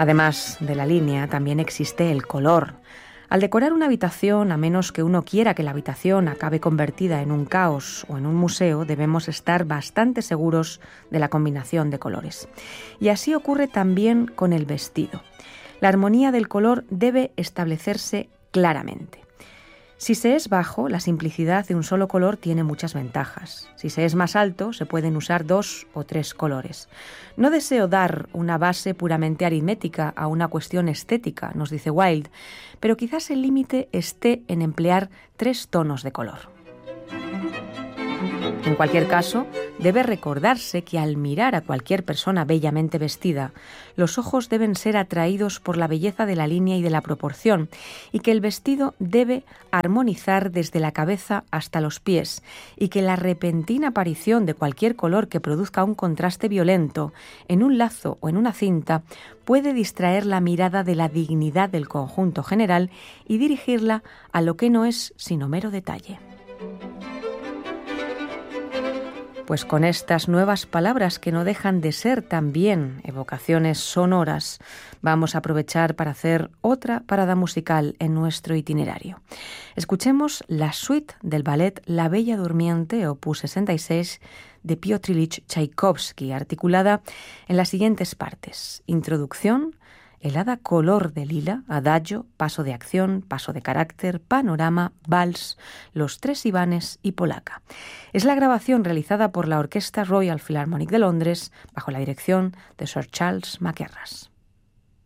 Además de la línea, también existe el color. Al decorar una habitación, a menos que uno quiera que la habitación acabe convertida en un caos o en un museo, debemos estar bastante seguros de la combinación de colores. Y así ocurre también con el vestido. La armonía del color debe establecerse claramente. Si se es bajo, la simplicidad de un solo color tiene muchas ventajas. Si se es más alto, se pueden usar 2 o 3 colores. No deseo dar una base puramente aritmética a una cuestión estética, nos dice Wilde, pero quizás el límite esté en emplear 3 tonos de color. En cualquier caso, debe recordarse que al mirar a cualquier persona bellamente vestida, los ojos deben ser atraídos por la belleza de la línea y de la proporción, y que el vestido debe armonizar desde la cabeza hasta los pies, y que la repentina aparición de cualquier color que produzca un contraste violento en un lazo o en una cinta puede distraer la mirada de la dignidad del conjunto general y dirigirla a lo que no es sino mero detalle. Pues con estas nuevas palabras que no dejan de ser también evocaciones sonoras, vamos a aprovechar para hacer otra parada musical en nuestro itinerario. Escuchemos la suite del ballet La Bella Durmiente, opus 66, de Piotr Ilich Tchaikovsky, articulada en las siguientes partes: introducción, el hada color de lila, adagio, paso de acción, paso de carácter, panorama, vals, los 3 Ivanes y polaca. Es la grabación realizada por la Orquesta Royal Philharmonic de Londres bajo la dirección de Sir Charles Mackerras.